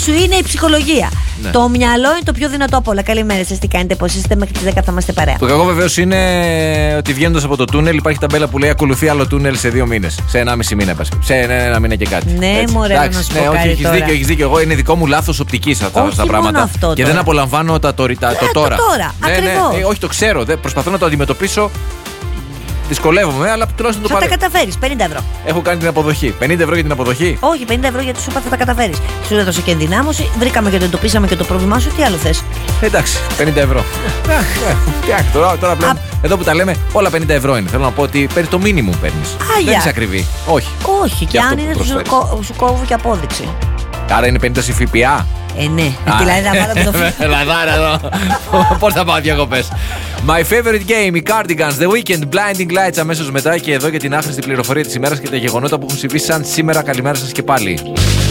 σου είναι η ψυχολογία. Ναι. Το μυαλό είναι το πιο δυνατό από όλα. Καλημέρα σας, τι κάνετε, πώς είστε, μέχρι τις 10 θα είμαστε παρέα. Το κακό βεβαίως είναι ότι βγαίνοντας από το τούνελ υπάρχει ταμπέλα που λέει ακολουθεί άλλο τούνελ σε 2 μήνες. Σε 1,5 μήνα, σε 1 μήνα και κάτι. Ναι, μωρέ, να σου πω κάτι έχεις τώρα. δίκιο, έχεις δίκιο. Εγώ είναι δικό μου λάθος οπτικής αυτά τα πράγματα. Αυτό και τώρα. δεν απολαμβάνω το τώρα. Ακριβώς. Όχι, το ξέρω. Προσπαθώ να το αντιμετωπίσω. Δυσκολεύομαι, αλλά τουλάχιστον το Θα πάρω. τα καταφέρεις, 50 ευρώ. Έχω κάνει την αποδοχή. 50 ευρώ για την αποδοχή. Όχι, 50 ευρώ γιατί σου είπα θα τα καταφέρεις. Σου έδωσε και ενδυνάμωση, βρήκαμε και το εντοπίσαμε και το πρόβλημά σου, τι άλλο θες. Εντάξει, 50 ευρώ. Τώρα πλέον, εδώ που τα λέμε, όλα 50 ευρώ είναι. Θέλω να πω ότι παίρνει το μίνιμουμ παίρνεις. Δεν είσαι ακριβή. Όχι. Όχι, και αν είναι σου κόβω και απόδειξη. Άρα είναι 50 η ΦΠΑ. Ναι, δηλαδή θα βάλω και το φίλο. Λαδάρα εδώ. Πώς θα πάω διακοπές. My favorite game, οι Cardigans, The Weekend, Blinding Lights αμέσως μετά και εδώ για την άχρηστη πληροφορία της ημέρας και τα γεγονότα που έχουν συμβεί σαν σήμερα. Καλημέρα σας και πάλι.